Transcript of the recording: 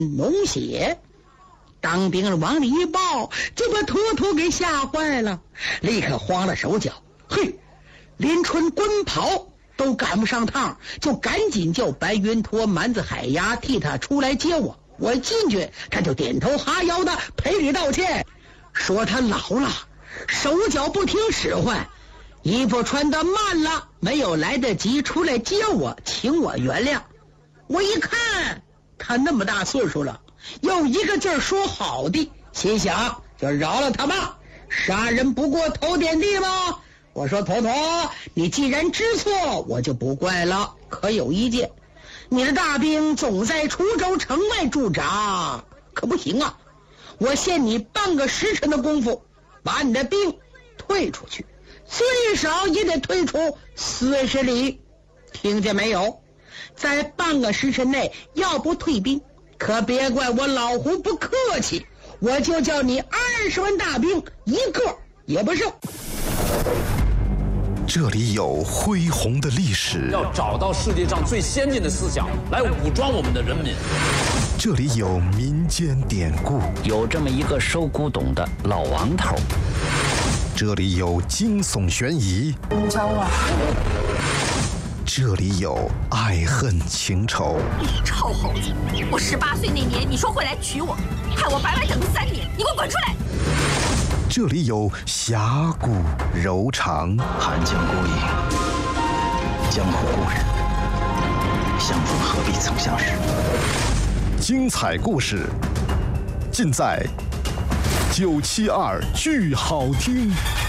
脓血。当兵的往里一抱，就把坨坨给吓坏了，立刻慌了手脚。嘿，林春滚跑都赶不上趟，就赶紧叫白云驼、蛮子海牙替他出来接我。我进去，他就点头哈腰的赔礼道歉，说他老了，手脚不听使唤，衣服穿得慢了，没有来得及出来接我，请我原谅。我一看他那么大岁数了，又一个劲儿说好的，心想就饶了他吧，杀人不过头点地吗？我说坨坨，你既然知错，我就不怪了，可有一件，你的大兵总在滁州城外驻扎，可不行啊！我限你半个时辰的功夫，把你的兵退出去，最少也得退出40里，听见没有？在半个时辰内要不退兵，可别怪我老胡不客气，我就叫你20万大兵一个也不剩。 这里有恢宏的历史， 要找到世界上最先进的思想来武装我们的人民。 这里有民间典故， 有这么一个收古董的老王头。 这里有惊悚悬疑， 教我。 这里有爱恨情仇。 你臭猴子！我18岁那年，你说会来娶我，害我白白等了3年，你给我滚出来！ 这里有侠骨柔肠， 寒江孤影，江湖故人，相逢何必曾相识。 精彩故事尽在972剧好听。